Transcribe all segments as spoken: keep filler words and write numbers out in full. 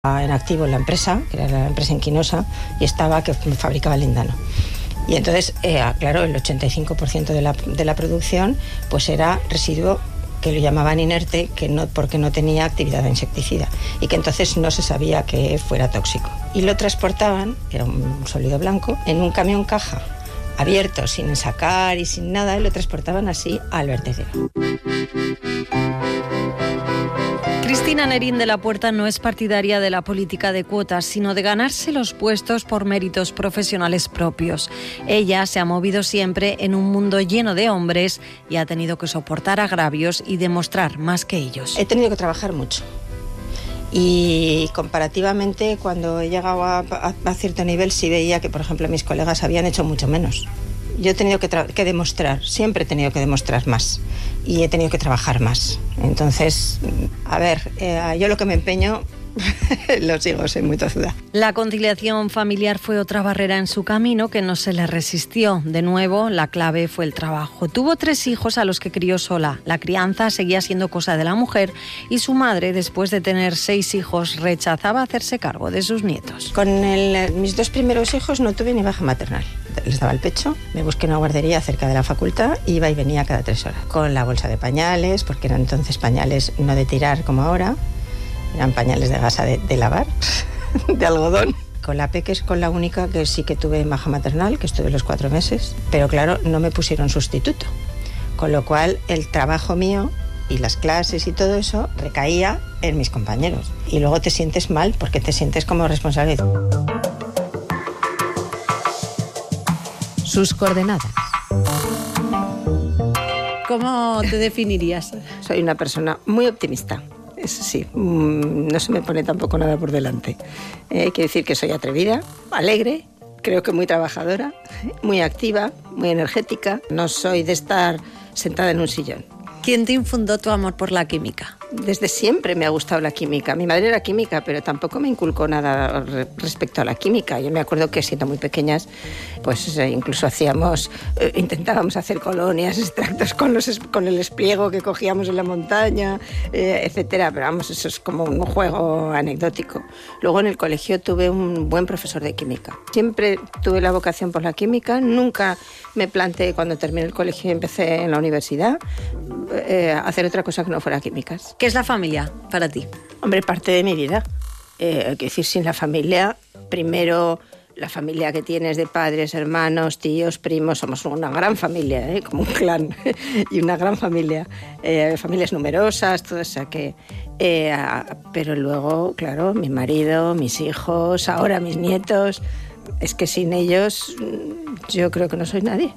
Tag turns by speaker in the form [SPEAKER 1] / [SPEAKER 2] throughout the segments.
[SPEAKER 1] en activo en la empresa, que era la empresa inquinosa, y estaba que fabricaba lindano. Y entonces, eh, claro, el ochenta y cinco por ciento de la, de la producción pues era residuo que lo llamaban inerte, que no, porque no tenía actividad insecticida y que entonces no se sabía que fuera tóxico. Y lo transportaban, era un sólido blanco, en un camión caja abierto, sin sacar y sin nada, y lo transportaban así al vertedero.
[SPEAKER 2] Cristina Nerín de la Puerta no es partidaria de la política de cuotas, sino de ganarse los puestos por méritos profesionales propios. Ella se ha movido siempre en un mundo lleno de hombres y ha tenido que soportar agravios y demostrar más que ellos.
[SPEAKER 1] He tenido que trabajar mucho. Y comparativamente, cuando he llegado a, a, a cierto nivel, sí veía que, por ejemplo, mis colegas habían hecho mucho menos. Yo he tenido que, tra- que demostrar, siempre he tenido que demostrar más y he tenido que trabajar más. Entonces, a ver, eh, yo lo que me empeño lo sigo, soy muy tozuda.
[SPEAKER 2] La conciliación familiar fue otra barrera en su camino que no se le resistió. De nuevo, la clave fue el trabajo. Tuvo tres hijos a los que crió sola. La crianza seguía siendo cosa de la mujer y su madre, después de tener seis hijos, rechazaba hacerse cargo de sus nietos.
[SPEAKER 1] Con el, mis dos primeros hijos no tuve ni baja maternal. Les daba el pecho, me busqué una guardería cerca de la facultad, iba y venía cada tres horas. Con la bolsa de pañales, porque eran entonces pañales no de tirar como ahora, eran pañales de gasa de, de lavar, de algodón. Con la Peque es con la única que sí que tuve baja maternal, que estuve los cuatro meses, pero claro, no me pusieron sustituto. Con lo cual, el trabajo mío y las clases y todo eso recaía en mis compañeros. Y luego te sientes mal porque te sientes como responsable.
[SPEAKER 3] Sus coordenadas.
[SPEAKER 2] ¿Cómo te definirías?
[SPEAKER 1] Soy una persona muy optimista. Eso sí, no se me pone tampoco nada por delante. Eh, hay que decir que soy atrevida, alegre, creo que muy trabajadora, muy activa, muy energética. No soy de estar sentada en un sillón.
[SPEAKER 2] ¿Quién te infundó tu amor por la química?
[SPEAKER 1] Desde siempre me ha gustado la química. Mi madre era química, pero tampoco me inculcó nada re- respecto a la química. Yo me acuerdo que siendo muy pequeñas, pues eh, incluso hacíamos, eh, intentábamos hacer colonias, extractos con, los, con el espliego que cogíamos en la montaña, eh, etcétera. Pero vamos, eso es como un juego anecdótico. Luego en el colegio tuve un buen profesor de química. Siempre tuve la vocación por la química. Nunca me planteé cuando terminé el colegio y empecé en la universidad eh, hacer otra cosa que no fuera químicas.
[SPEAKER 2] ¿Qué es la familia para ti?
[SPEAKER 1] Hombre, parte de mi vida. Eh, hay que decir, sin la familia, primero la familia que tienes de padres, hermanos, tíos, primos, somos una gran familia, ¿eh? Como un clan y una gran familia. Eh, familias numerosas, todo eso. Que, eh, pero luego, claro, mi marido, mis hijos, ahora mis nietos. Es que sin ellos yo creo que no soy nadie.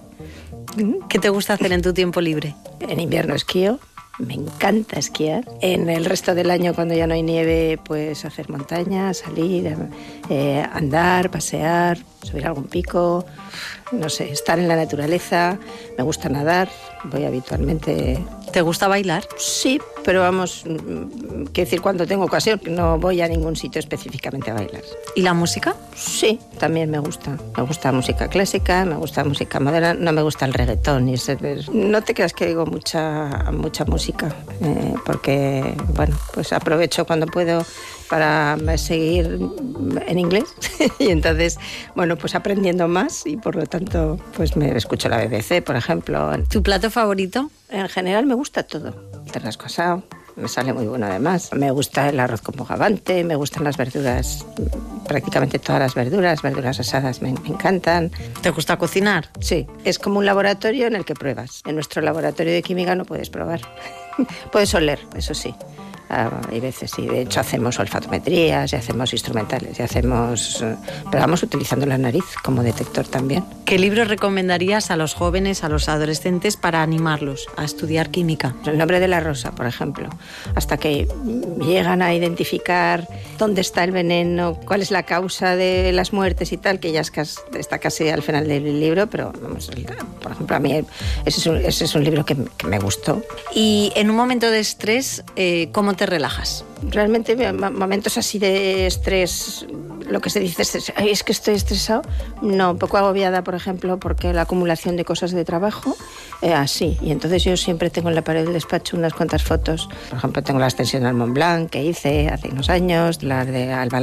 [SPEAKER 2] ¿Qué te gusta hacer en tu tiempo libre?
[SPEAKER 1] En invierno esquío. Me encanta esquiar. En el resto del año, cuando ya no hay nieve, pues hacer montaña, salir, eh, andar, pasear, subir a algún pico, no sé, estar en la naturaleza. Me gusta nadar, voy habitualmente.
[SPEAKER 2] ¿Te gusta bailar?
[SPEAKER 1] Sí, pero vamos, quiero decir, cuando tengo ocasión, no voy a ningún sitio específicamente a bailar.
[SPEAKER 2] ¿Y la música?
[SPEAKER 1] Sí, también me gusta. Me gusta música clásica, me gusta música moderna, no me gusta el reggaetón. Y ese, no te creas que oigo mucha, mucha música, eh, porque, bueno, pues aprovecho cuando puedo para seguir en inglés y entonces, bueno, pues aprendiendo más y por lo tanto, pues me escucho la B B C, por ejemplo.
[SPEAKER 2] ¿Tu plato favorito?
[SPEAKER 1] En general me gusta todo. El terrasco asado, me sale muy bueno además. Me gusta el arroz con bogavante, me gustan las verduras, prácticamente todas las verduras, verduras asadas me, me encantan.
[SPEAKER 2] ¿Te gusta cocinar?
[SPEAKER 1] Sí, es como un laboratorio en el que pruebas. En nuestro laboratorio de química no puedes probar. Puedes oler, eso sí. Ah, hay veces sí, de hecho hacemos olfatometrías y hacemos instrumentales y hacemos, pero vamos utilizando la nariz como detector también.
[SPEAKER 2] ¿Qué libros recomendarías a los jóvenes, a los adolescentes para animarlos a estudiar química?
[SPEAKER 1] El nombre de la rosa, por ejemplo, hasta que llegan a identificar dónde está el veneno, cuál es la causa de las muertes y tal, que ya es casi, está casi al final del libro, pero vamos, por ejemplo, a mí ese es un, ese es un libro que, que me gustó.
[SPEAKER 2] Y en un momento de estrés, eh, ¿cómo te relajas?
[SPEAKER 1] Realmente momentos así de estrés lo que se dice es, Ay, es que estoy estresado. No, un poco agobiada, por ejemplo, porque la acumulación de cosas de trabajo, eh, así. Y entonces yo siempre tengo en la pared del despacho unas cuantas fotos. Por ejemplo, tengo la ascensión al Mont Blanc que hice hace unos años, la de Alba